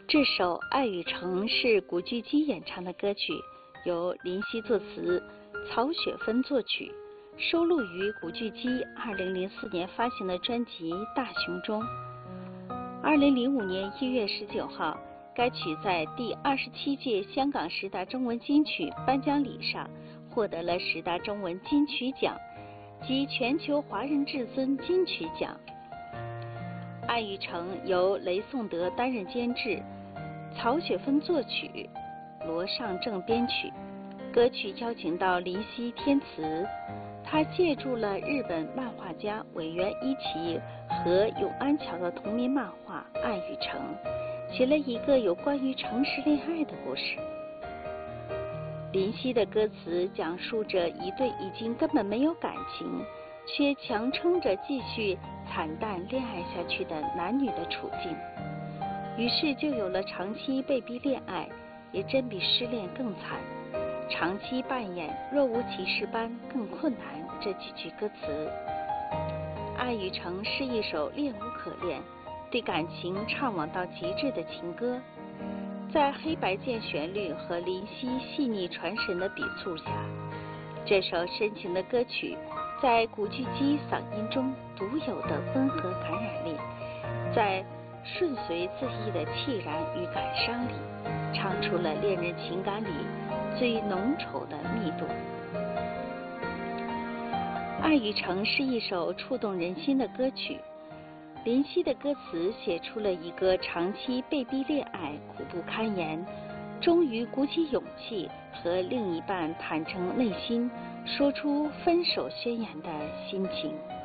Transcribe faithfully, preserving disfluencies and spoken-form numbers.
这首《爱与诚》是古巨基演唱的歌曲，由林夕作词，曹雪芬作曲，收录于古巨基二零零四年发行的专辑《大雄》中。二零零五年一月十九号，该曲在第二十七届香港十大中文金曲颁奖礼上获得了十大中文金曲奖及全球华人至尊金曲奖。《爱与诚》由雷颂德担任监制，曹雪芬作曲，罗尚正编曲。歌曲邀请到林夕填词，他借助了日本漫画家尾原一骑和永安桥的同名漫画《爱与诚》，写了一个有关于诚实恋爱的故事。林夕的歌词讲述着一对已经根本没有感情，却强撑着继续惨淡恋爱下去的男女的处境，于是就有了长期被逼恋爱，也真比失恋更惨，长期扮演若无其事般更困难这几句歌词。爱与诚是一首恋无可恋，对感情怅惘到极致的情歌，在黑白键旋律和林夕细腻传神的笔触下，这首深情的歌曲在古巨基嗓音中独有的温和感染力，在顺随自意的凄然与感伤里，唱出了恋人情感里最浓稠的密度。《爱与诚》是一首触动人心的歌曲，林夕的歌词写出了一个长期被逼恋爱、苦不堪言，终于鼓起勇气和另一半坦诚内心，说出分手宣言的心情。